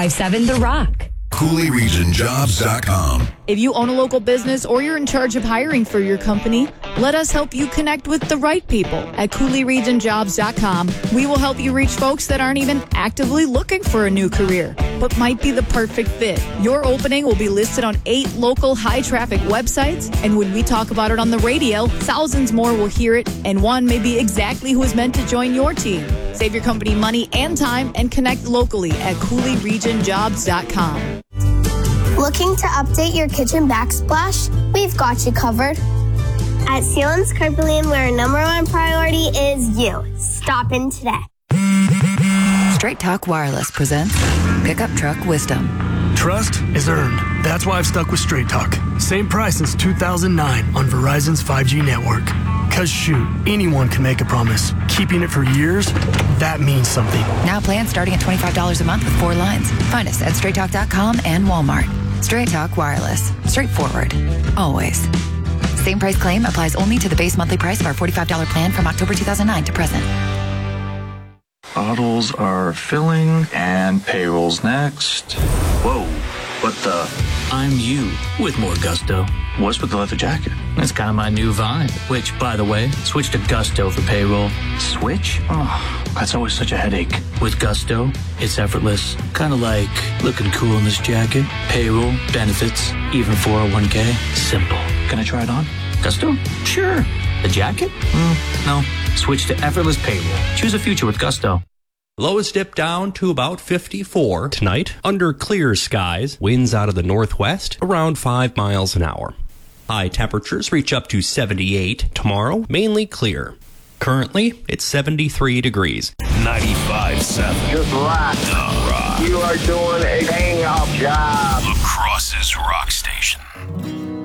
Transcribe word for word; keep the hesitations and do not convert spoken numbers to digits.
five seven The Rock. Cooley Region Jobs dot com. If you own a local business or you're in charge of hiring for your company, let us help you connect with the right people at Cooley Region Jobs dot com. We will help you reach folks that aren't even actively looking for a new career, but might be the perfect fit. Your opening will be listed on eight local high-traffic websites, and when we talk about it on the radio, thousands more will hear it, and one may be exactly who is meant to join your team. Save your company money and time and connect locally at Cooley Region Jobs dot com. Looking to update your kitchen backsplash? We've got you covered. At Sealands Carpeting, where our number one priority is you. Stop in today. Straight Talk Wireless presents Pickup Truck Wisdom. Trust is earned. That's why I've stuck with Straight Talk. Same price since two thousand nine on Verizon's five G network. Cause shoot, anyone can make a promise. Keeping it for years, that means something. Now plans starting at twenty-five dollars a month with four lines. Find us at straight talk dot com and Walmart. Straight Talk Wireless. Straightforward. Always. Same price claim applies only to the base monthly price of our forty-five dollars plan from October two thousand nine to present. Bottles are filling and payroll's next. Whoa, what the? I'm you with more gusto. What's with the leather jacket? That's kind of my new vibe, which, by the way, switch to Gusto for payroll. Switch? Oh, that's always such a headache. With Gusto, it's effortless. Kind of like looking cool in this jacket. Payroll, benefits, even four oh one k. Simple. Can I try it on? Gusto? Sure. The jacket? Mm, no. Switch to effortless payroll. Choose a future with Gusto. Lows dip down to about fifty-four tonight under clear skies. Winds out of the northwest around five miles an hour. High temperatures reach up to seventy-eight tomorrow, mainly clear. Currently, it's seventy-three degrees. ninety-five point seven. Just rock. The Rock. You are doing a dang-up job. La Crosse's rock station.